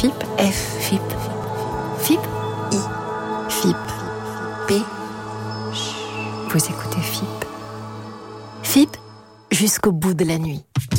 FIP. F. FIP. FIP. I. FIP. P. Vous écoutez FIP. FIP jusqu'au bout de la nuit.